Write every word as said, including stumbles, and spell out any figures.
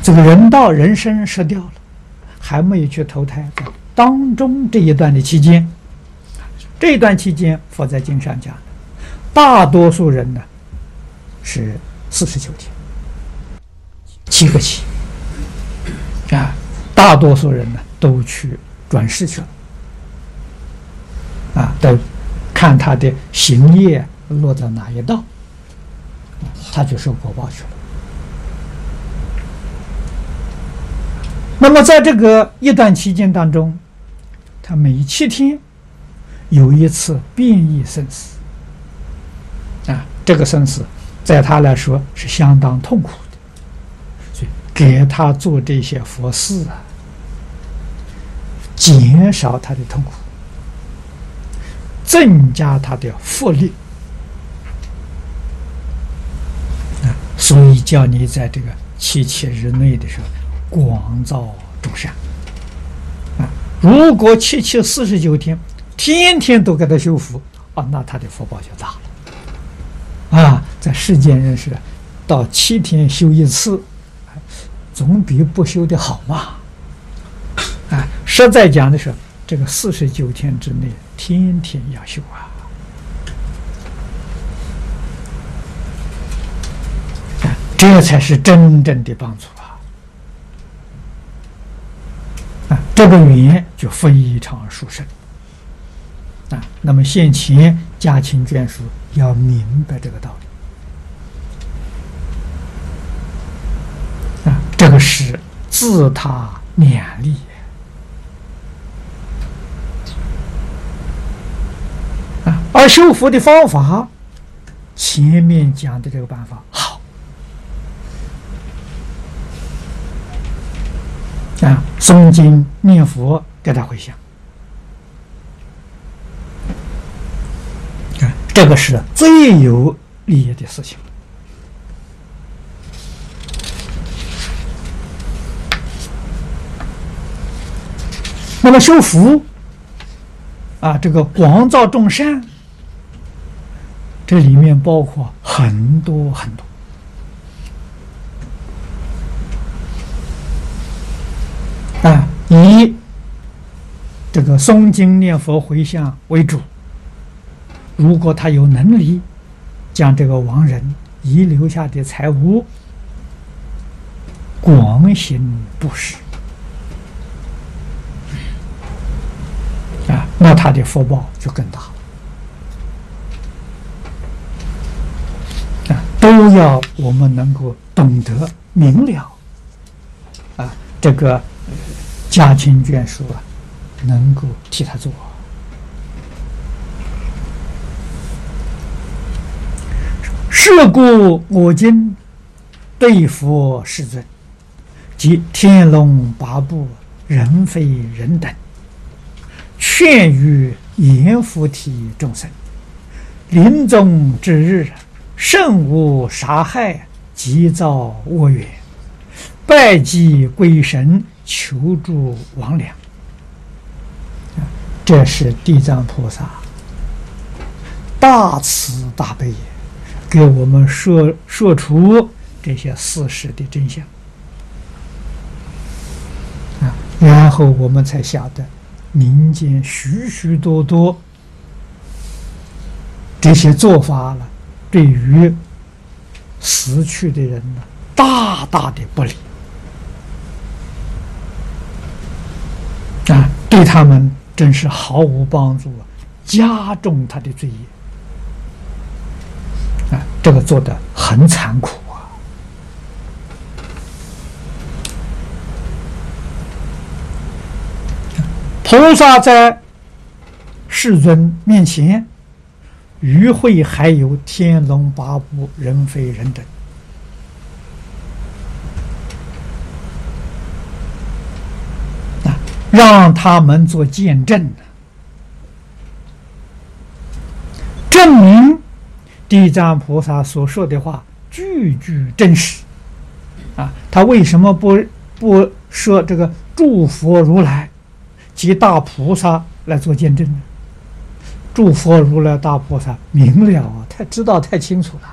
这个人道人身失掉了，还没有去投胎，在当中这一段的期间，这一段期间佛在经上讲的，大多数人呢是四十九天，七个七啊，大多数人呢都去转世去了啊，都看他的行业落在哪一道，他就受果报去了。那么在这个一段期间当中，他每七天有一次变异生死啊，这个生死在他来说是相当痛苦的，所以给他做这些佛事啊，减少他的痛苦，增加他的福力啊，所以叫你在这个七七日内的时候广造众善啊！如果七七四十九天，天天都给他修福啊，那他的福报就大了啊！在世间人是到七天修一次，总比不修的好嘛！啊，实在讲的是，这个四十九天之内，天天要修啊！啊，这才是真正的帮助啊！啊，这个缘就非常殊胜啊！那么现前家亲眷属要明白这个道理啊，这个是自他勉励啊。而修福的方法，前面讲的这个办法好啊，诵经念佛给他回向啊，这个是最有利益的事情。那么修福啊，这个广造众善，这里面包括很多很多。啊，以这个诵经念佛回向为主。如果他有能力，将这个亡人遗留下的财物广行布施，啊，那他的福报就更大了。啊，都要我们能够懂得明了。啊，这个。家亲眷属啊，能够替他做。是故我今对佛世尊及天龙八部、人非人等，劝喻阎浮提众生，临终之日，慎勿杀害，急造恶缘，拜祭鬼神，求助亡良。这是地藏菩萨大慈大悲也，给我们说说出这些事实的真相啊，然后我们才晓得民间许许多多这些做法了，对于死去的人呢，大大的不利啊，对他们真是毫无帮助，加重他的罪业啊，这个做得很残酷啊。菩萨在世尊面前，与会还有天龙八部、人非人等。让他们做见证，证明地藏菩萨所说的话句句真实啊！他为什么不不说这个诸佛如来及大菩萨来做见证呢？诸佛如来大菩萨明了啊，太知道太清楚了。